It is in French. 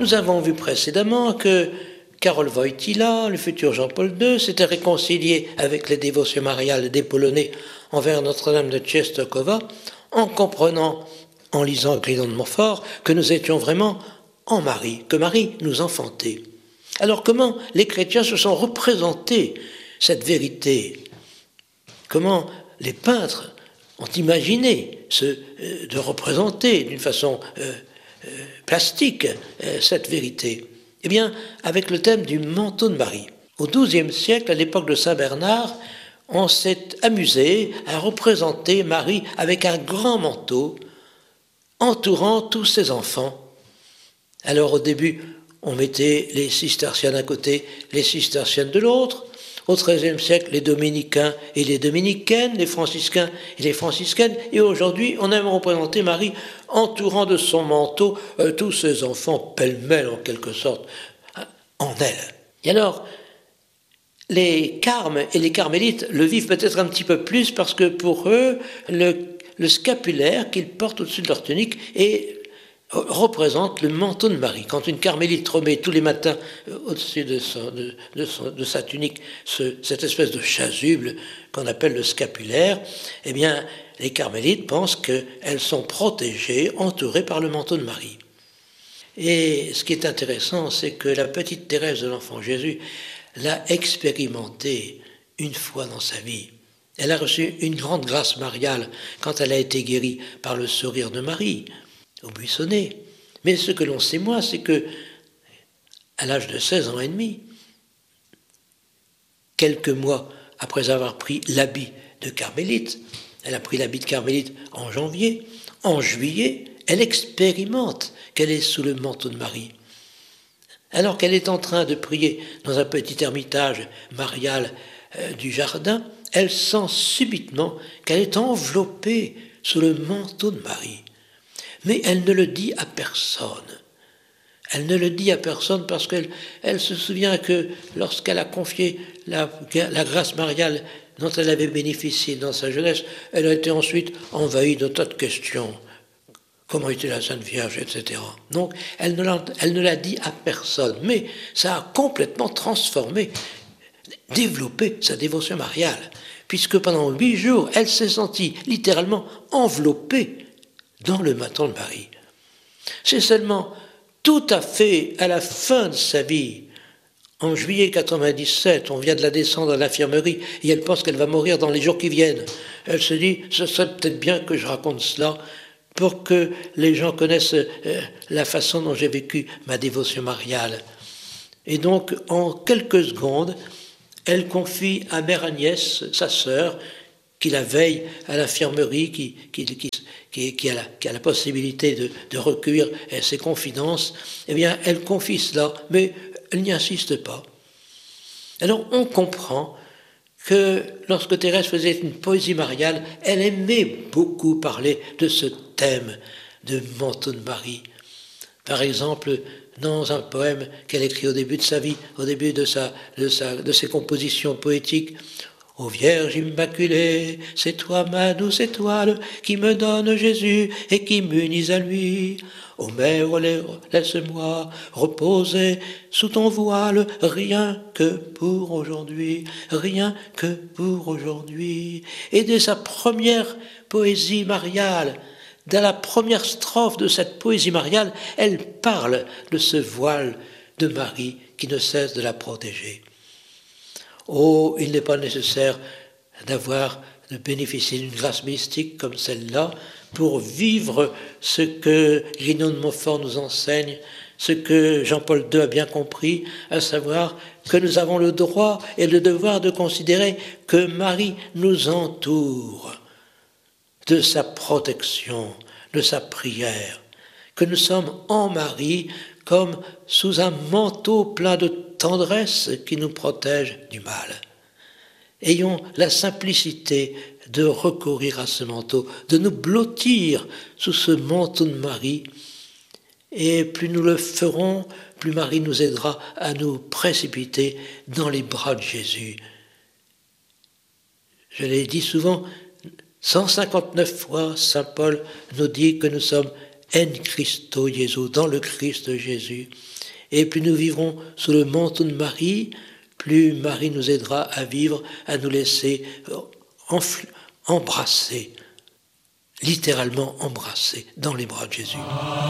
nous avons vu précédemment que Karol Wojtyła, le futur Jean-Paul II, s'était réconcilié avec les dévotions mariales des Polonais envers Notre-Dame de Częstochowa en comprenant, en lisant Guidon de Montfort, que nous étions vraiment en Marie, que Marie nous enfantait. Alors comment les chrétiens se sont représentés cette vérité? Comment les peintres ont imaginé de représenter d'une façon plastique cette vérité? Eh bien, avec le thème du manteau de Marie. Au XIIe siècle, à l'époque de Saint Bernard, on s'est amusé à représenter Marie avec un grand manteau entourant tous ses enfants. Alors au début, on mettait les cisterciens d'un côté, les cisterciennes de l'autre. Au XIIIe siècle, les dominicains et les dominicaines, les franciscains et les franciscaines. Et aujourd'hui, on aime représenter Marie entourant de son manteau tous ses enfants pêle-mêle, en quelque sorte, en elle. Et alors, les carmes et les carmélites le vivent peut-être un petit peu plus parce que pour eux, le scapulaire qu'ils portent au-dessus de leur tunique représente le manteau de Marie. Quand une carmélite remet tous les matins au-dessus de sa tunique cette espèce de chasuble qu'on appelle le scapulaire, eh bien, les carmélites pensent qu'elles sont protégées, entourées par le manteau de Marie. Et ce qui est intéressant, c'est que la petite Thérèse de l'Enfant Jésus l'a expérimenté une fois dans sa vie. Elle a reçu une grande grâce mariale quand elle a été guérie par le sourire de Marie, au Buissonnet. Mais ce que l'on sait moins, c'est que, à l'âge de 16 ans et demi, quelques mois après avoir pris l'habit de carmélite, elle a pris l'habit de carmélite en janvier, en juillet, elle expérimente qu'elle est sous le manteau de Marie. Alors qu'elle est en train de prier dans un petit ermitage marial du jardin, elle sent subitement qu'elle est enveloppée sous le manteau de Marie. Mais elle ne le dit à personne. Elle ne le dit à personne parce qu'elle se souvient que lorsqu'elle a confié la grâce mariale dont elle avait bénéficié dans sa jeunesse, elle a été ensuite envahie de tas de questions. Comment était la Sainte Vierge, etc. Donc, elle ne l'a dit à personne. Mais ça a complètement transformé, développé sa dévotion mariale. Puisque pendant 8 jours, elle s'est sentie littéralement enveloppée dans le manteau de Marie. C'est seulement tout à fait à la fin de sa vie, en juillet 97, on vient de la descendre à l'infirmerie et elle pense qu'elle va mourir dans les jours qui viennent. Elle se dit, ce serait peut-être bien que je raconte cela pour que les gens connaissent la façon dont j'ai vécu ma dévotion mariale. Et donc, en quelques secondes, elle confie à Mère Agnès, sa sœur, qui la veille à l'infirmerie, qui a la possibilité de recueillir ses confidences, eh bien, elle confie cela, mais elle n'y insiste pas. Alors, on comprend que lorsque Thérèse faisait une poésie mariale, elle aimait beaucoup parler de ce thème de manteau de Marie. Par exemple, dans un poème qu'elle écrit au début de sa vie, au début de ses compositions poétiques, « Ô Vierge Immaculée, c'est toi ma douce étoile qui me donne Jésus et qui m'unit à lui. Ô Mère, laisse-moi reposer sous ton voile, rien que pour aujourd'hui, rien que pour aujourd'hui. » Et dès sa première poésie mariale, dans la première strophe de cette poésie mariale, elle parle de ce voile de Marie qui ne cesse de la protéger. Oh, il n'est pas nécessaire de bénéficier d'une grâce mystique comme celle-là pour vivre ce que Guignon de Montfort nous enseigne, ce que Jean-Paul II a bien compris, à savoir que nous avons le droit et le devoir de considérer que Marie nous entoure de sa protection, de sa prière, que nous sommes en Marie comme sous un manteau plein de tendresse qui nous protège du mal. Ayons la simplicité de recourir à ce manteau, de nous blottir sous ce manteau de Marie, et plus nous le ferons, plus Marie nous aidera à nous précipiter dans les bras de Jésus. Je l'ai dit souvent, 159 fois, Saint Paul nous dit que nous sommes en Christo Jesu, dans le Christ Jésus. Et plus nous vivrons sous le manteau de Marie, plus Marie nous aidera à vivre, à nous laisser embrasser, littéralement embrasser dans les bras de Jésus.